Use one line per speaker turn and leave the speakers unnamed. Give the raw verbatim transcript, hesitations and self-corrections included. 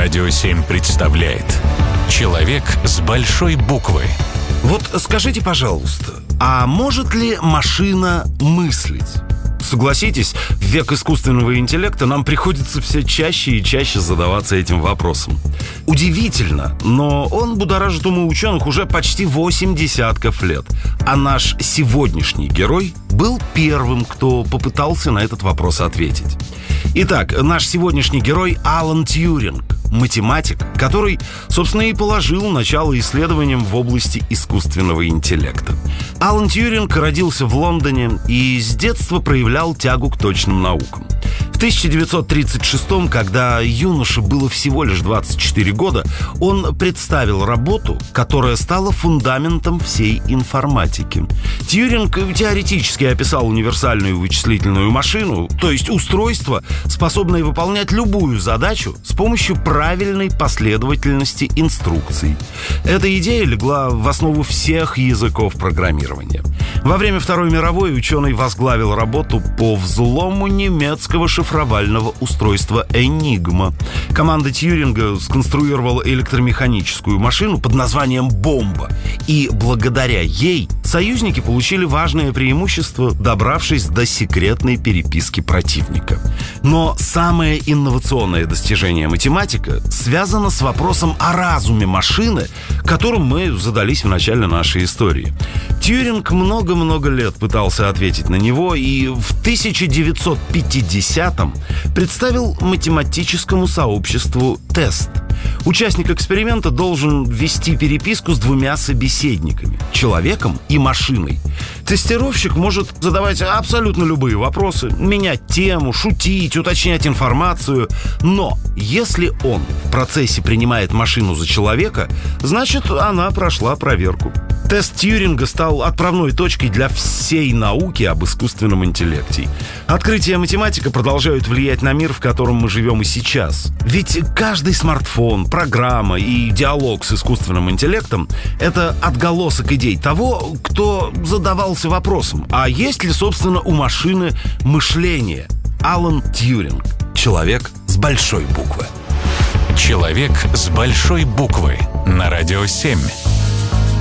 Радио семь представляет «Человек с большой буквы».
Вот скажите, пожалуйста, а может ли машина мыслить? Согласитесь, в век искусственного интеллекта нам приходится все чаще и чаще задаваться этим вопросом. Удивительно, но он будоражит умы ученых уже почти восемь десятков лет. А наш сегодняшний герой был первым, кто попытался на этот вопрос ответить. Итак, наш сегодняшний герой Алан Тьюринг, математик, который, собственно, и положил начало исследованиям в области искусственного интеллекта. Алан Тьюринг родился в Лондоне и с детства проявлял тягу к точным наукам. В тысяча девятьсот тридцать шестом, когда юноше было всего лишь двадцать четыре года, он представил работу, которая стала фундаментом всей информатики. Тьюринг теоретически описал универсальную вычислительную машину, то есть устройство, способное выполнять любую задачу с помощью правильной последовательности инструкций. Эта идея легла в основу всех языков программирования. Во время Второй мировой ученый возглавил работу по взлому немецкого шифровального устройства «Энигма». Команда Тьюринга сконструировала электромеханическую машину под названием «Бомба». И благодаря ей союзники получили важное преимущество, добравшись до секретной переписки противника. Но самое инновационное достижение математика связано с вопросом о разуме машины, которым мы задались в начале нашей истории. Тьюринг много-много лет пытался ответить на него и в тысяча девятьсот пятидесятом представил математическому сообществу тест. Участник эксперимента должен вести переписку с двумя собеседниками – человеком и машиной. Тестировщик может задавать абсолютно любые вопросы, менять тему, шутить, уточнять информацию. Но если он в процессе принимает машину за человека, значит, она прошла проверку. Тест Тьюринга стал отправной точкой для всей науки об искусственном интеллекте. Открытия математика продолжают влиять на мир, в котором мы живем и сейчас. Ведь каждый смартфон, программа и диалог с искусственным интеллектом — это отголосок идей того, кто задавался вопросом, а есть ли, собственно, у машины мышление? Алан Тьюринг. Человек с большой буквы.
«Человек с большой буквы» на Радио семь.